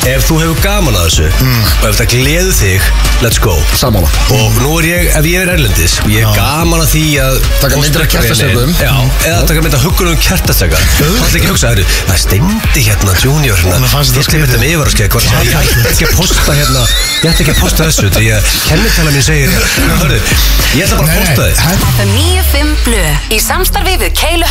ef þú hefur gaman að þessu og ef það gleður þig, let's go. Sammála. Og nú ef ég erlendis og ég gaman að því að taka myndir af kertastökum. Já, eða taka myndir af huggunum kertastökar. Það er ekki að hugsa, það steindi hérna Junior hérna. Ég skrif þetta með yfirvarskeg, ég ætti ekki að posta hérna, ég ætti ekki að posta þessu því að kennitala mín segir, hörðu, ég ætla bara að posta þið. FM 95 Blö í samstarfi við Keilu